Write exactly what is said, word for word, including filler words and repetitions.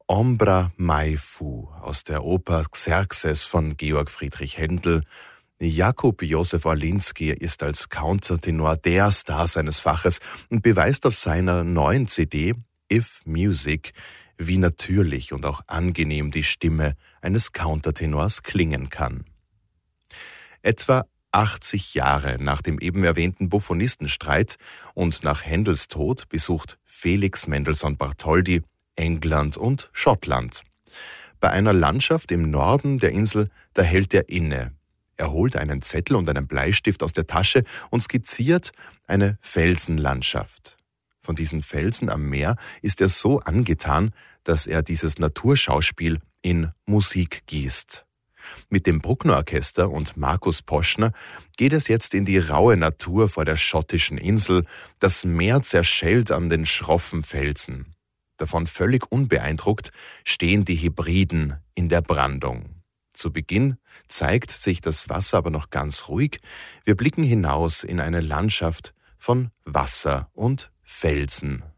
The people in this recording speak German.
Ombra mai fu aus der Oper Xerxes von Georg Friedrich Händel. Jakub Josef Orlinski ist als Countertenor der Star seines Faches und beweist auf seiner neuen C D If Music, wie natürlich und auch angenehm die Stimme eines Countertenors klingen kann. Etwa achtzig Jahre nach dem eben erwähnten Buffonistenstreit und nach Händels Tod besucht Felix Mendelssohn Bartholdy England und Schottland. Bei einer Landschaft im Norden der Insel, da hält er inne. Er holt einen Zettel und einen Bleistift aus der Tasche und skizziert eine Felsenlandschaft. Von diesen Felsen am Meer ist er so angetan, dass er dieses Naturschauspiel in Musik gießt. Mit dem Bruckner-Orchester und Markus Poschner geht es jetzt in die raue Natur vor der schottischen Insel. Das Meer zerschellt an den schroffen Felsen. Davon völlig unbeeindruckt stehen die Hebriden in der Brandung. Zu Beginn zeigt sich das Wasser aber noch ganz ruhig. Wir blicken hinaus in eine Landschaft von Wasser und Felsen.